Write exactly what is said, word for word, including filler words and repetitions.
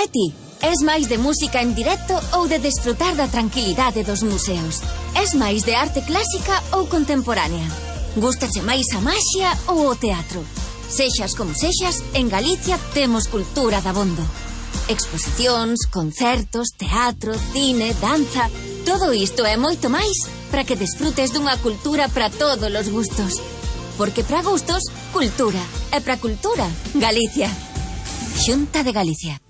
E ti? Es máis de música en directo ou de desfrutar da tranquilidade dos museos? Es máis de arte clásica ou contemporánea? Gústache máis a maxia ou o teatro? Sexas como sexas, en Galicia temos cultura dabondo. Exposicións, concertos, teatro, cine, danza... Todo isto e moito máis para que desfrutes dunha cultura para todos os gustos. Porque para gustos, cultura. E para cultura, Galicia. Xunta de Galicia.